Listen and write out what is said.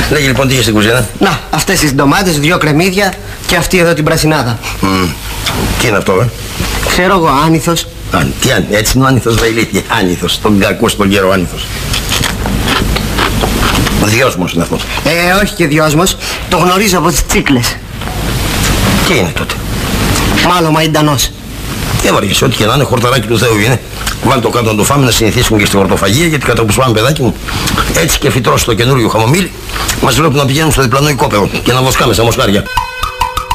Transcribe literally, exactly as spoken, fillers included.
Λέγε λοιπόν τι είχε στην κουζίνα. Να, αυτές τις ντομάτες, δυο κρεμμύδια και αυτή εδώ την πρασινάδα. Mm. Τι είναι αυτό, ε? Ξέρω εγώ, άνηθος. Α, τι αν, έτσι είναι ο άνηθος, Βαϊλίδη. Άνηθος, τον κακό στον καιρό άνηθος. Ο δυόσμος είναι αυτός. Ε, όχι και δυόσμος. Το γνωρίζω από τις τσίκλες. Τι είναι τότε? Μάλλον μαϊντανός. Δεν βαριέσαι, ό,τι και να είναι, χορταράκι του Θεού είναι. Βάλ το κάτω να το φάμε, να συνηθίσουμε και στη χορτοφαγία, γιατί κατά που σου πάμε, παιδάκι μου, έτσι και φυτρώσει το καινούριο χαμομήλι, μας βλέπουν να πηγαίνουν στο διπλανό οικόπεδο και να βοσκάμε στα μοσχάρια.